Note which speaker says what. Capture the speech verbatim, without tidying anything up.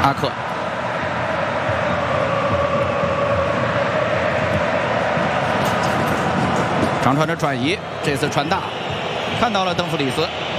Speaker 1: 阿克。 长传的转移，这次传大，看到了邓弗里斯，